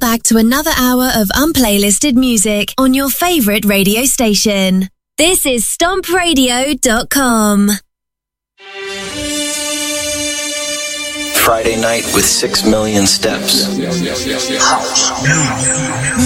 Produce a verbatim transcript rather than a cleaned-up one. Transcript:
back to another hour of unplaylisted music on your favourite radio station. This is stomp radio dot com. Friday night with six million steps. House.